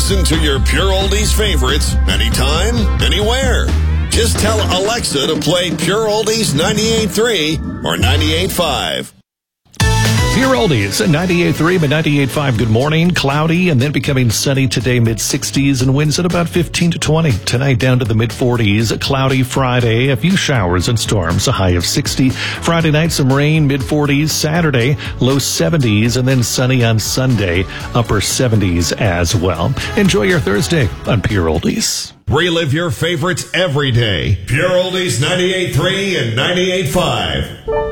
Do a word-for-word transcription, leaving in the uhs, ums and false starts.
Listen to your Pure Oldies favorites anytime, anywhere. Just tell Alexa to play Pure Oldies ninety-eight point three or ninety-eight point five. Pure Oldies at ninety-eight point three by ninety-eight point five. Good morning. Cloudy and then becoming sunny today, mid sixties, and winds at about fifteen to twenty. Tonight down to the mid forties. Cloudy Friday, a few showers and storms, a high of sixty. Friday night, some rain, mid forties. Saturday, low seventies, and then sunny on Sunday, upper seventies as well. Enjoy your Thursday on Pure Oldies. Relive your favorites every day. Pure Oldies ninety-eight point three and ninety-eight point five.